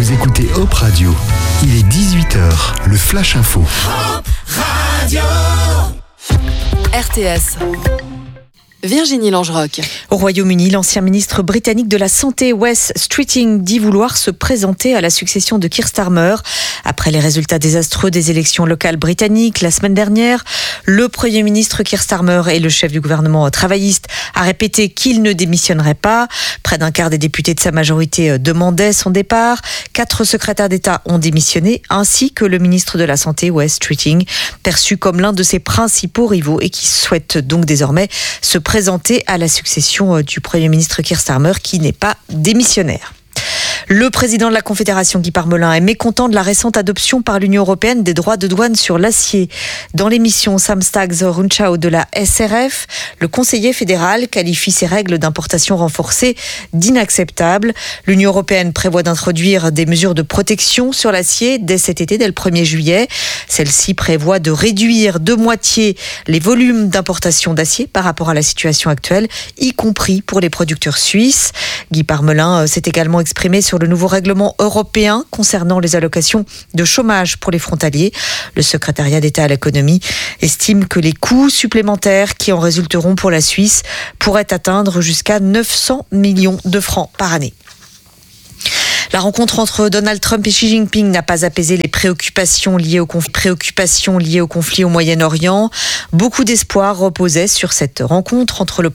Vous écoutez Hop Radio. Il est 18h, le Flash Info. Hop Radio. RTS. Virginie Langerock. Au Royaume-Uni, l'ancien ministre britannique de la Santé, Wes Streeting, dit vouloir se présenter à la succession de Keir Starmer. Après les résultats désastreux des élections locales britanniques la semaine dernière, le Premier ministre Keir Starmer et le chef du gouvernement travailliste a répété qu'il ne démissionnerait pas. Près d'un quart des députés de sa majorité demandaient son départ. 4 secrétaires d'État ont démissionné, ainsi que le ministre de la Santé, Wes Streeting, perçu comme l'un de ses principaux rivaux et qui souhaite donc désormais se présenter à la succession du Premier ministre Keir Starmer, qui n'est pas démissionnaire. Le président de la Confédération, Guy Parmelin, est mécontent de la récente adoption par l'Union européenne des droits de douane sur l'acier. Dans l'émission Sam Staggs-Runchau de la SRF, le conseiller fédéral qualifie ces règles d'importation renforcée d'inacceptables. L'Union européenne prévoit d'introduire des mesures de protection sur l'acier dès cet été, dès le 1er juillet. Celle-ci prévoit de réduire de moitié les volumes d'importation d'acier par rapport à la situation actuelle, y compris pour les producteurs suisses. Guy Parmelin s'est également exprimé sur le nouveau règlement européen concernant les allocations de chômage pour les frontaliers. Le secrétariat d'État à l'économie estime que les coûts supplémentaires qui en résulteront pour la Suisse pourraient atteindre jusqu'à 900 millions de francs par année. La rencontre entre Donald Trump et Xi Jinping n'a pas apaisé les préoccupations liées au conflit au Moyen-Orient. Beaucoup d'espoir reposait sur cette rencontre entre le